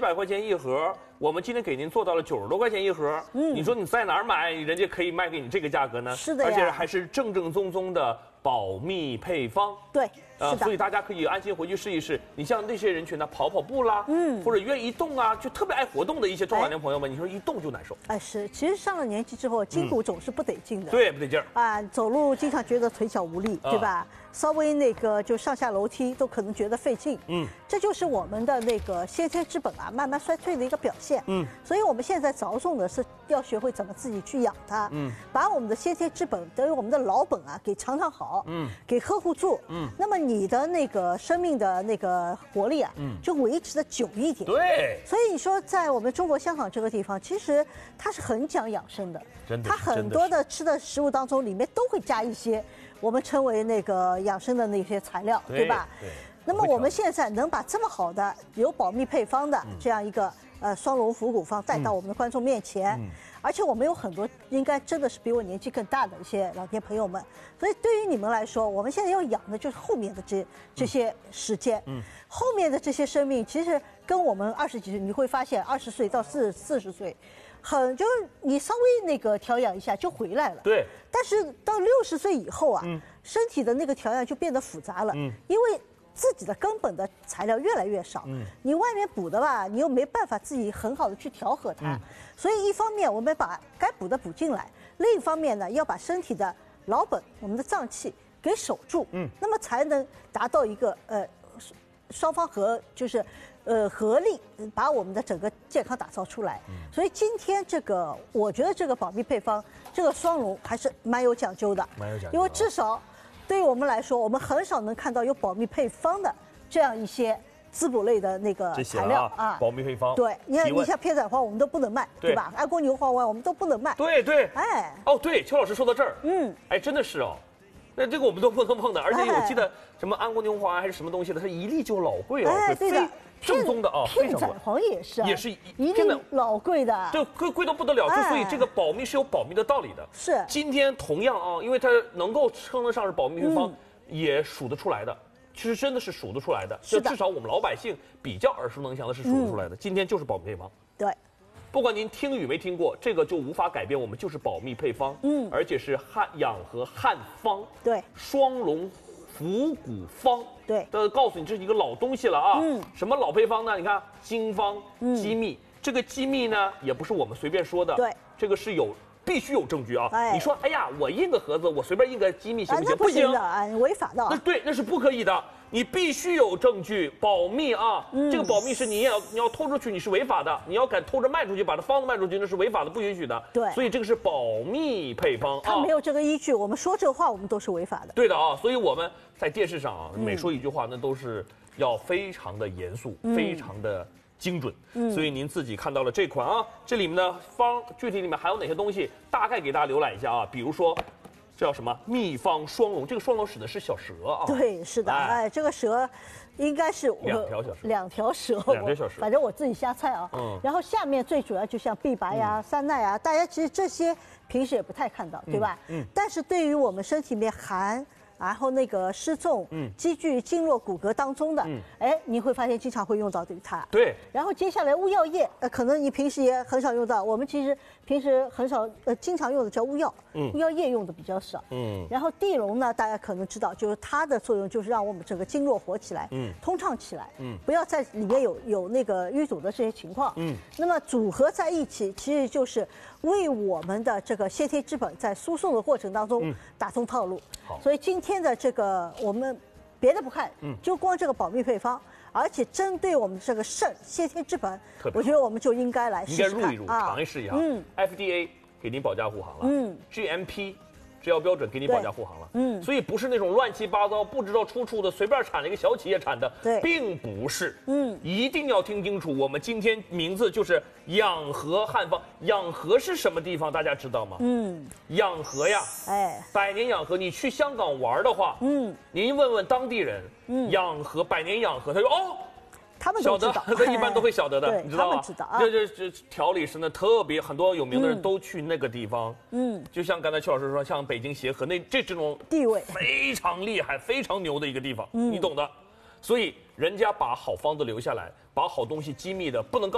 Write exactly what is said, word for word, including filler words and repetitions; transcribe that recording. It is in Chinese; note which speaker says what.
Speaker 1: 百块钱一盒，我们今天给您做到了九十多块钱一盒。嗯，你说你在哪儿买，人家可以卖给你这个价格呢？
Speaker 2: 是的呀，
Speaker 1: 而且还是正正宗宗的保密配方。
Speaker 2: 对。
Speaker 1: 呃，所以大家可以安心回去试一试。你像那些人群呢，跑跑步啦，嗯，或者愿意移动啊，就特别爱活动的一些中老年朋友们，哎、你说一动就难受。
Speaker 2: 哎，是，其实上了年纪之后，筋骨总是不得劲的。
Speaker 1: 嗯、对，不得劲儿
Speaker 2: 啊，走路经常觉得腿脚无力，对吧？啊、稍微那个就上下楼梯都可能觉得费劲。嗯，这就是我们的那个先天之本啊，慢慢衰退的一个表现。嗯，所以我们现在着重的是要学会怎么自己去养它。嗯，把我们的先天之本，等于我们的老本啊，给藏藏好。嗯，给呵护住。嗯，那么你的那个。生命的那个活力啊，嗯，就维持的久一点。
Speaker 1: 对，
Speaker 2: 所以你说在我们中国香港这个地方，其实它是很讲养生的，
Speaker 1: 真的，
Speaker 2: 它很多的吃的食物当中里面都会加一些我们称为那个养生的那些材料， 对, 对吧？对。那么我们现在能把这么好的有保密配方的这样一个、嗯、呃双龙伏骨方带到我们的观众面前。嗯嗯，而且我们有很多应该真的是比我年纪更大的一些老年朋友们，所以对于你们来说，我们现在要养的就是后面的这这些时间，嗯，后面的这些生命，其实跟我们二十几岁，你会发现二十岁到四四十岁，很就是你稍微那个调养一下就回来了，
Speaker 1: 对。
Speaker 2: 但是到六十岁以后啊，嗯，身体的那个调养就变得复杂了，嗯，因为自己的根本的材料越来越少，嗯，你外面补的吧，你又没办法自己很好的去调和它，嗯，所以一方面我们把该补的补进来，另一方面呢，要把身体的老本，我们的脏器给守住，嗯，那么才能达到一个呃双方合就是呃合力把我们的整个健康打造出来。嗯，所以今天这个我觉得这个保密配方这个双龙还是蛮有讲究的，
Speaker 1: 蛮有讲究，
Speaker 2: 因为至少。对于我们来说，我们很少能看到有保密配方的这样一些滋补类的那个材料
Speaker 1: 啊, 啊，保密配方。
Speaker 2: 对，你看，你像片仔癀我们都不能卖， 对, 对吧？安宫牛黄丸我们都不能卖。
Speaker 1: 对对，
Speaker 2: 哎，
Speaker 1: 哦，对，邱老师说到这儿，嗯，哎，真的是哦，那这个我们都不能碰的，而且我记得什么安宫牛黄丸还是什么东西的，它一粒就老贵哦，
Speaker 2: 哎，对的。
Speaker 1: 正宗的啊，
Speaker 2: 片仔癀也是、啊，
Speaker 1: 也是
Speaker 2: 一定老贵的，
Speaker 1: 就贵贵到不得了。就所以这个保密是有保密的道理的。
Speaker 2: 是，
Speaker 1: 今天同样啊，因为它能够称得上是保密配方，嗯、也数得出来的。其实真的是数得出来的，
Speaker 2: 就
Speaker 1: 至少我们老百姓比较耳熟能详的是数得出来的。嗯、今天就是保密配方。
Speaker 2: 对，
Speaker 1: 不管您听与没听过，这个就无法改变，我们就是保密配方。嗯，而且是汉养和汉方。
Speaker 2: 对，
Speaker 1: 双龙伏骨方。
Speaker 2: 对，
Speaker 1: 都告诉你这是一个老东西了啊。嗯，什么老配方呢？你看经方、机密，嗯、这个机密呢也不是我们随便说的。
Speaker 2: 对，
Speaker 1: 这个是有必须有证据啊。
Speaker 2: 哎，
Speaker 1: 你说，哎呀，我印个盒子，我随便印个机密行不行？
Speaker 2: 啊、不行的啊，违法的。
Speaker 1: 那对，那是不可以的。你必须有证据，保密啊！嗯、这个保密是你也要，你要偷出去，你是违法的；你要敢偷着卖出去，把它方子卖出去，那是违法的，不允许的。
Speaker 2: 对，
Speaker 1: 所以这个是保密配方啊。
Speaker 2: 它没有这个依据，我们说这话，我们都是违法的。
Speaker 1: 对的啊，所以我们在电视上啊，每说一句话，那都是要非常的严肃，嗯、非常的精准。嗯，所以您自己看到了这款啊，这里面的方具体里面还有哪些东西，大概给大家浏览一下啊，比如说。这叫什么秘方双龙？这个双龙指的是小蛇啊。
Speaker 2: 对，是的，哎，哎这个蛇应该是
Speaker 1: 两条小蛇，
Speaker 2: 两条蛇，
Speaker 1: 两条小蛇。
Speaker 2: 反正我自己瞎猜啊。嗯。然后下面最主要就像碧白呀、嗯、三奈啊，大家其实这些平时也不太看到，对吧？嗯。嗯但是对于我们身体里面含。然后那个失重，嗯，积聚经络骨骼当中的，嗯，哎，你会发现经常会用到这个它。
Speaker 1: 对。
Speaker 2: 然后接下来乌药叶，呃，可能你平时也很少用到，我们其实平时很少，呃，经常用的叫乌药，嗯，乌药叶用的比较少，嗯。然后地龙呢，大家可能知道，就是它的作用就是让我们整个经络活起来，嗯，通畅起来，嗯，不要在里面有有那个淤堵的这些情况，嗯。那么组合在一起，其实就是为我们的这个先天之本在输送的过程当中打通套路。好。所以今天。天的这个我们别的不看，嗯，就光这个保密配方，而且针对我们这个肾先天之本，我觉得我们就应该来试试看，
Speaker 1: 应该入一入，尝一试一下。嗯 ，F D A 给您保驾护航了，嗯 ，G M P 制药标准给你保驾护航了，嗯，所以不是那种乱七八糟不知道出处的随便产了一个小企业产的，
Speaker 2: 对，
Speaker 1: 并不是，嗯，一定要听清楚。我们今天名字就是养和汉方，养和是什么地方？大家知道吗？嗯，养和呀，哎，百年养和。你去香港玩的话，嗯，您问问当地人，嗯，养和百年养和，他说哦。
Speaker 2: 他们都知道，
Speaker 1: 晓得，他一般都会晓得的，
Speaker 2: 哎、
Speaker 1: 你知道吗？
Speaker 2: 知道啊。
Speaker 1: 这这这调理师呢，特别很多有名的人都去那个地方。嗯，就像刚才邱老师说，像北京协和那这这种
Speaker 2: 地位
Speaker 1: 非常厉害、非常牛的一个地方，嗯、你懂的。所以人家把好方子留下来，把好东西机密的不能告。